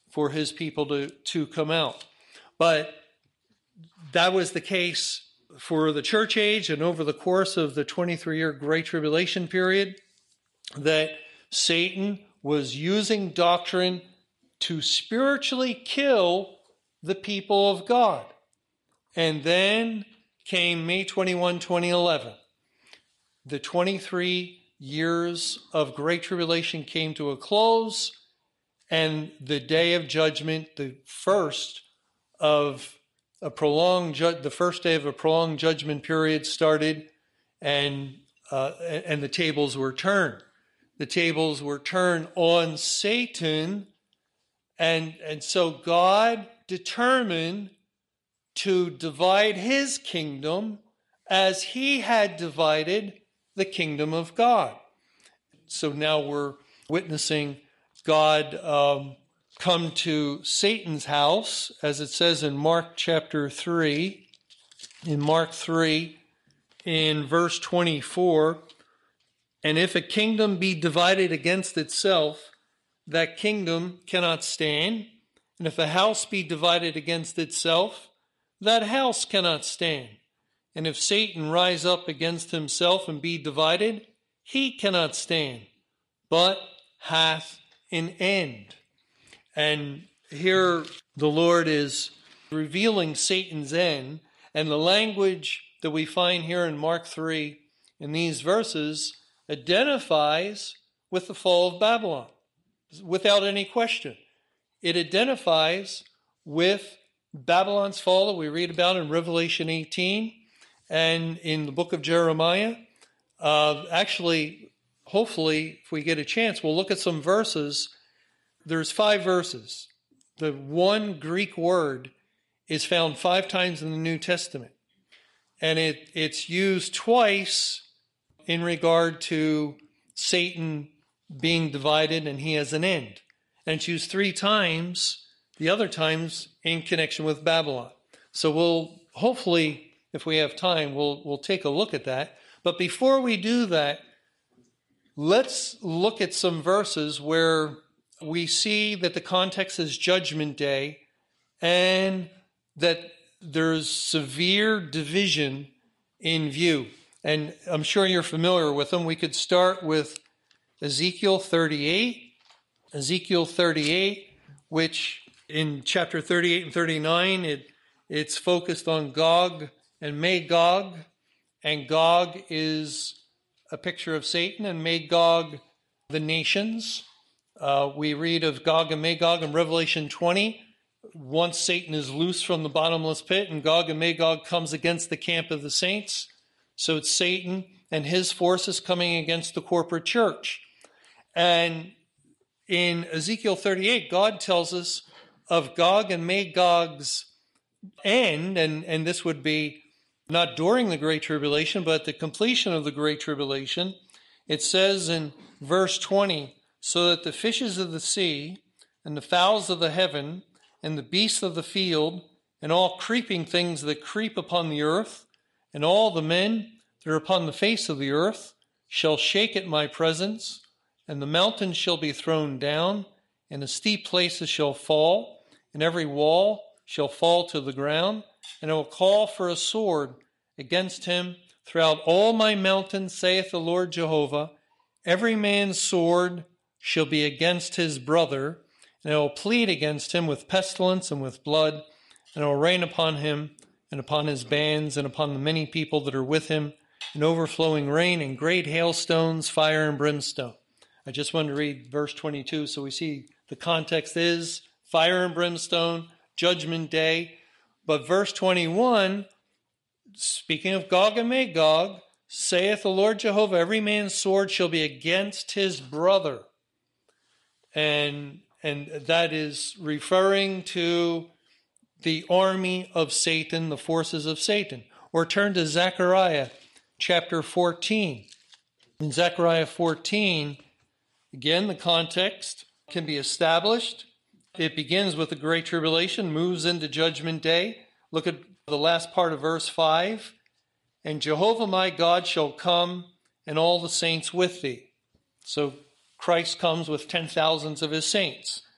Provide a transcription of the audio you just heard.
for his people to come out. But that was the case for the church age, and over the course of the 23-year Great Tribulation period, that Satan was using doctrine to spiritually kill the people of God. And then came May 21, 2011. The 23 years of Great Tribulation came to a close, and the day of judgment, the first day of a prolonged judgment period started, and the tables were turned. The tables were turned on Satan, and so God determined to divide his kingdom as he had divided the kingdom of God. So now we're witnessing God come to Satan's house, as it says in Mark chapter 3. In Mark 3, in verse 24, and if a kingdom be divided against itself, that kingdom cannot stand. And if a house be divided against itself, that house cannot stand. And if Satan rise up against himself and be divided, he cannot stand, but hath an end. And here the Lord is revealing Satan's end, and the language that we find here in Mark 3 in these verses identifies with the fall of Babylon, without any question. It identifies with Babylon's fall that we read about in Revelation 18 and in the book of Jeremiah. Actually, hopefully, if we get a chance, we'll look at some verses. There's 5 verses. The one Greek word is found 5 times in the New Testament. And it's used twice in regard to Satan being divided and he has an end. And it's used 3 times, the other times in connection with Babylon. So we'll hopefully, if we have time, we'll take a look at that. But before we do that, let's look at some verses where we see that the context is Judgment Day and that there's severe division in view. And I'm sure you're familiar with them. We could start with Ezekiel 38. Ezekiel 38, which in chapter 38 and 39, it's focused on Gog and Magog. And Gog is a picture of Satan, and Magog, the nations. We read of Gog and Magog in Revelation 20. Once Satan is loose from the bottomless pit, and Gog and Magog comes against the camp of the saints. So it's Satan and his forces coming against the corporate church. And in Ezekiel 38, God tells us of Gog and Magog's end, and this would be not during the Great Tribulation, but at the completion of the Great Tribulation. It says in verse 20, so that the fishes of the sea and the fowls of the heaven and the beasts of the field and all creeping things that creep upon the earth and all the men that are upon the face of the earth shall shake at my presence, and the mountains shall be thrown down, and the steep places shall fall, and every wall shall fall to the ground, and I will call for a sword against him throughout all my mountains, saith the Lord Jehovah. Every man's sword shall be against his brother, and I will plead against him with pestilence and with blood, and I will rain upon him and upon his bands and upon the many people that are with him, an overflowing rain and great hailstones, fire and brimstone. I just wanted to read verse 22 so we see the context is fire and brimstone, Judgment Day. But verse 21, speaking of Gog and Magog, saith the Lord Jehovah, every man's sword shall be against his brother. And that is referring to the army of Satan, the forces of Satan. Or turn to Zechariah chapter 14. In Zechariah 14, again, the context can be established. It begins with the Great Tribulation, moves into Judgment Day. Look at the last part of verse 5. And Jehovah my God shall come, and all the saints with thee. So Christ comes with 10,000s of his saints.